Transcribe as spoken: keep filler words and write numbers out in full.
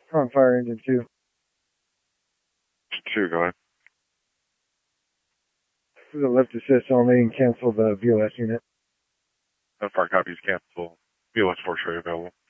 On fire engine two. Two, go ahead. For the lift assist only and cancel the V O S unit. Fire copies, cancel. V O S four show available.